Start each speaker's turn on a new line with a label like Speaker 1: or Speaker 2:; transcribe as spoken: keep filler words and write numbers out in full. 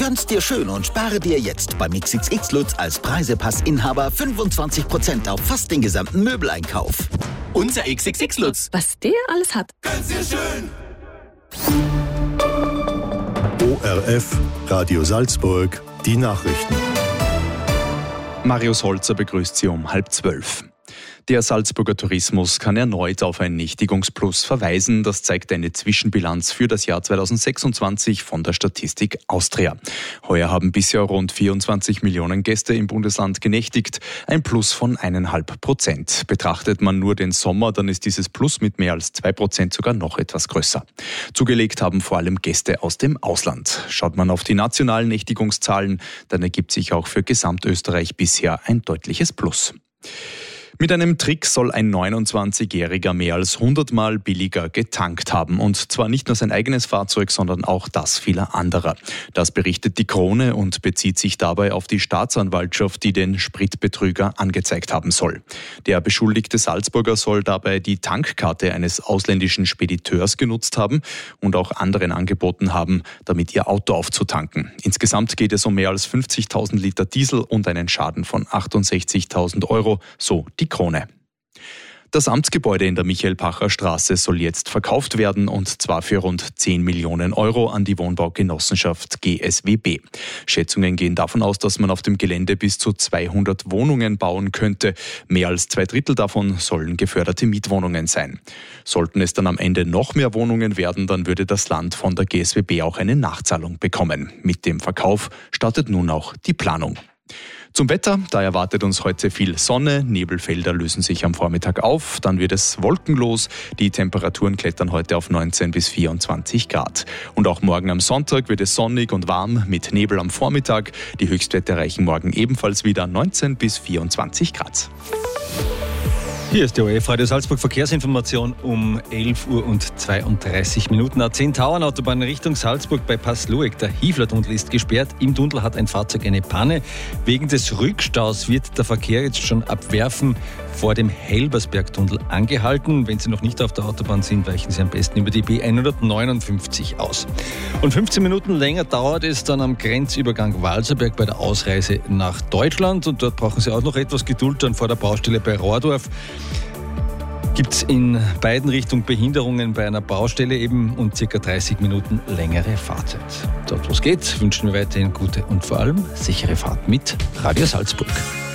Speaker 1: Gönn's dir schön und spare dir jetzt beim X X X Lutz als Preisepass-Inhaber fünfundzwanzig Prozent auf fast den gesamten Möbeleinkauf. Unser X X X Lutz.
Speaker 2: Was der alles hat.
Speaker 1: Gönn's dir schön!
Speaker 3: O R F, Radio Salzburg, die Nachrichten.
Speaker 4: Marius Holzer begrüßt Sie um halb zwölf. Der Salzburger Tourismus kann erneut auf ein Nächtigungsplus verweisen. Das zeigt eine Zwischenbilanz für das Jahr zweitausendsechsundzwanzig von der Statistik Austria. Heuer haben bisher rund vierundzwanzig Millionen Gäste im Bundesland genächtigt, ein Plus von eineinhalb Prozent. Betrachtet man nur den Sommer, dann ist dieses Plus mit mehr als zwei Prozent sogar noch etwas größer. Zugelegt haben vor allem Gäste aus dem Ausland. Schaut man auf die nationalen Nächtigungszahlen, dann ergibt sich auch für Gesamtösterreich bisher ein deutliches Plus. Mit einem Trick soll ein neunundzwanzigjähriger mehr als hundert Mal billiger getankt haben. Und zwar nicht nur sein eigenes Fahrzeug, sondern auch das vieler anderer. Das berichtet die Krone und bezieht sich dabei auf die Staatsanwaltschaft, die den Spritbetrüger angezeigt haben soll. Der beschuldigte Salzburger soll dabei die Tankkarte eines ausländischen Spediteurs genutzt haben und auch anderen angeboten haben, damit ihr Auto aufzutanken. Insgesamt geht es um mehr als fünfzigtausend Liter Diesel und einen Schaden von achtundsechzigtausend Euro, so die Krone. Das Amtsgebäude in der Michael-Pacher-Straße soll jetzt verkauft werden, und zwar für rund zehn Millionen Euro an die Wohnbaugenossenschaft G S W B. Schätzungen gehen davon aus, dass man auf dem Gelände bis zu zweihundert Wohnungen bauen könnte. Mehr als zwei Drittel davon sollen geförderte Mietwohnungen sein. Sollten es dann am Ende noch mehr Wohnungen werden, dann würde das Land von der G S W B auch eine Nachzahlung bekommen. Mit dem Verkauf startet nun auch die Planung. Zum Wetter, da erwartet uns heute viel Sonne, Nebelfelder lösen sich am Vormittag auf, dann wird es wolkenlos, die Temperaturen klettern heute auf neunzehn bis vierundzwanzig Grad. Und auch morgen am Sonntag wird es sonnig und warm mit Nebel am Vormittag, die Höchstwerte erreichen morgen ebenfalls wieder neunzehn bis vierundzwanzig Grad.
Speaker 5: Hier ist die O R F Radio Salzburg Verkehrsinformation um elf Uhr und zweiunddreißig Minuten. A zehn Tauernautobahn Richtung Salzburg bei Passlueck. Der Hiefler-Tunnel ist gesperrt. Im Tunnel hat ein Fahrzeug eine Panne. Wegen des Rückstaus wird der Verkehr jetzt schon ab Werfen vor dem Helbersberg-Tunnel angehalten. Wenn Sie noch nicht auf der Autobahn sind, weichen Sie am besten über die B hundertneunundfünfzig aus. Und fünfzehn Minuten länger dauert es dann am Grenzübergang Walserberg bei der Ausreise nach Deutschland. Und dort brauchen Sie auch noch etwas Geduld. Dann vor der Baustelle bei Rohrdorf gibt es in beiden Richtungen Behinderungen bei einer Baustelle eben und ca. dreißig Minuten längere Fahrzeit. Dort, wo es geht, wünschen wir weiterhin gute und vor allem sichere Fahrt mit Radio Salzburg.